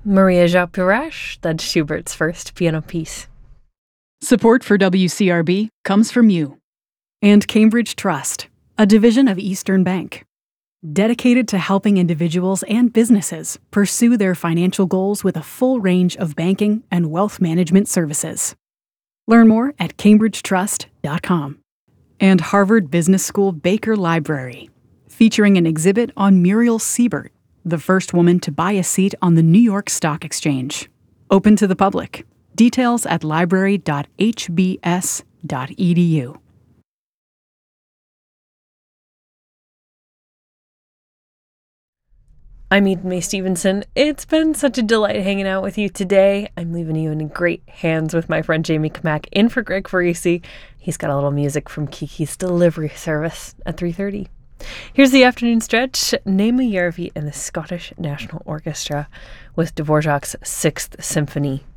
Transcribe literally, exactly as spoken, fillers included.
Maria Jacques Pirache led Schubert's first piano piece. Support for W C R B comes from you. And Cambridge Trust, a division of Eastern Bank, dedicated to helping individuals and businesses pursue their financial goals with a full range of banking and wealth management services. Learn more at cambridge trust dot com. And Harvard Business School Baker Library, featuring an exhibit on Muriel Siebert, the first woman to buy a seat on the New York Stock Exchange. Open to the public. Details at library dot h b s dot e d u. I'm Eden May Stevenson. It's been such a delight hanging out with you today. I'm leaving you in great hands with my friend Jamie Kamak in for Greg Farisi. He's got a little music from Kiki's Delivery Service at three thirty. Here's the afternoon stretch. Naima Järvi and the Scottish National Orchestra with Dvorak's Sixth Symphony.